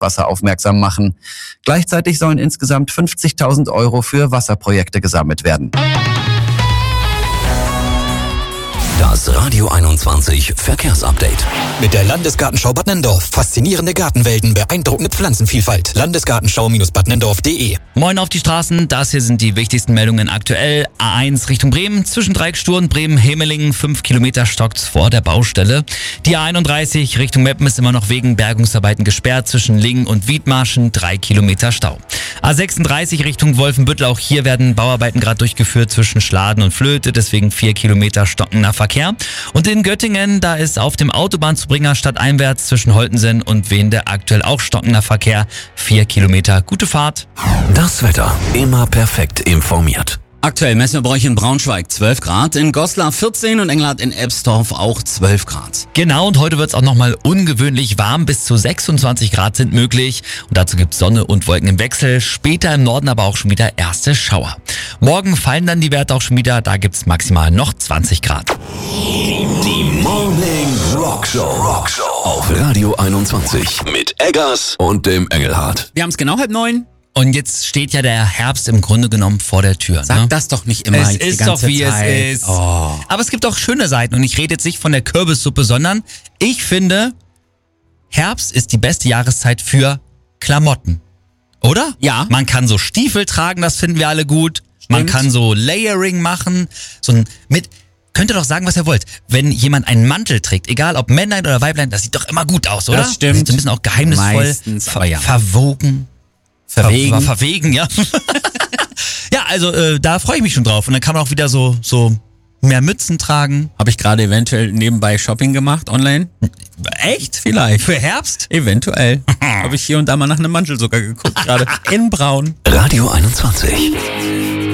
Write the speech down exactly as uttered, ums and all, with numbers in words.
Trinkwasser aufmerksam machen. Gleichzeitig sollen insgesamt fünfzigtausend Euro für Wasserprojekte gesammelt werden. Das Radio einundzwanzig Verkehrsupdate. Mit der Landesgartenschau Bad Nenndorf. Faszinierende Gartenwelten, beeindruckende Pflanzenvielfalt. Landesgartenschau Bad Nenndorf punkt de. Moin auf die Straßen, das hier sind die wichtigsten Meldungen aktuell. A eins Richtung Bremen, zwischen Dreieckstur und Bremen-Hemelingen, fünf Kilometer stockt's vor der Baustelle. Die A einunddreißig Richtung Meppen ist immer noch wegen Bergungsarbeiten gesperrt, zwischen Lingen und Wiedmarschen, drei Kilometer Stau. A sechsunddreißig Richtung Wolfenbüttel, auch hier werden Bauarbeiten gerade durchgeführt zwischen Schladen und Flöte, deswegen vier Kilometer stockender Verkehr. Und in Göttingen, da ist auf dem Autobahnzubringer stadteinwärts zwischen Holtensen und Wende aktuell auch stockender Verkehr. Vier Kilometer, gute Fahrt. Das Wetter immer perfekt informiert. Aktuell messen wir bei euch in Braunschweig zwölf Grad, in Goslar vierzehn und Engelhardt in Ebstorf auch zwölf Grad. Genau, und heute wird's auch nochmal ungewöhnlich warm, bis zu sechsundzwanzig Grad sind möglich. Und dazu gibt's Sonne und Wolken im Wechsel, später im Norden aber auch schon wieder erste Schauer. Morgen fallen dann die Werte auch schon wieder, da gibt's maximal noch zwanzig Grad. Die Morning Rock Show. Rock Show auf Radio einundzwanzig mit Eggers und dem Engelhardt. Wir haben's genau halb neun. Und jetzt steht ja der Herbst im Grunde genommen vor der Tür. Sag ne? das doch nicht immer. Es die ist ganze doch wie Zeit. es ist. Oh. Aber es gibt auch schöne Seiten und ich rede jetzt nicht von der Kürbissuppe, sondern ich finde, Herbst ist die beste Jahreszeit für Klamotten. Oder? Ja. Man kann so Stiefel tragen, das finden wir alle gut. Man Stimmt. kann so Layering machen, so ein mit... Könnt ihr doch sagen, was ihr wollt. Wenn jemand einen Mantel trägt, egal ob Männlein oder Weiblein, das sieht doch immer gut aus, oder? Das stimmt. Sieht so ein bisschen auch geheimnisvoll, Meistens, ver aber ja. verwogen. Verwegen. Ver verwegen, ja. Ja, also äh, da freue ich mich schon drauf. Und dann kann man auch wieder so, so mehr Mützen tragen. Habe ich gerade eventuell nebenbei Shopping gemacht online? Echt? Vielleicht. Für Herbst? Eventuell. Habe ich hier und da mal nach einem Mantel sogar geguckt gerade. In braun. Radio einundzwanzig.